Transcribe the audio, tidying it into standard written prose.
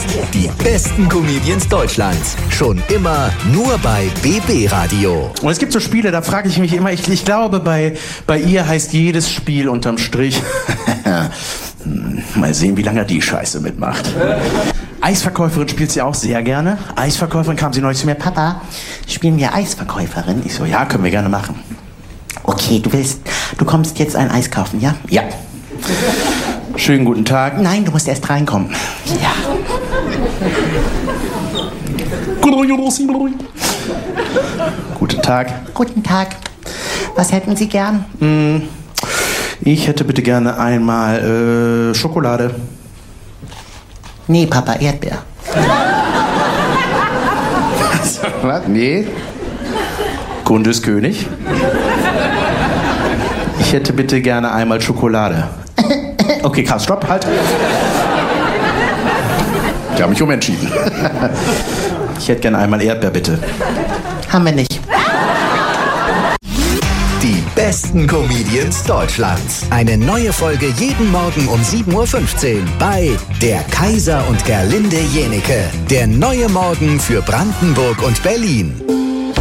Podcast. Die besten Comedians Deutschlands. Schon immer nur bei BB Radio. Und es gibt so Spiele, da frage ich mich immer, ich glaube, bei ihr heißt jedes Spiel unterm Strich, mal sehen, wie lange er die Scheiße mitmacht. Eisverkäuferin spielt sie auch sehr gerne. Eisverkäuferin kam sie neulich zu mir, Papa, spielen wir Eisverkäuferin? Ich so, ja, können wir gerne machen. Okay, du kommst jetzt ein Eis kaufen, ja? Ja. Schönen guten Tag. Nein, du musst erst reinkommen. Ja. Guten Tag. Guten Tag. Was hätten Sie gern? Ich hätte bitte gerne einmal Schokolade. Nee, Papa, Erdbeer. Was? Nee. Kunde ist König. Ich hätte bitte gerne einmal Schokolade. Okay, Karl, stopp, halt. Ich habe mich umentschieden. Ich hätte gerne einmal Erdbeer, bitte. Haben wir nicht. Die besten Comedians Deutschlands. Eine neue Folge jeden Morgen um 7.15 Uhr bei Der Kaiser und Gerlinde Jenieke. Der neue Morgen für Brandenburg und Berlin.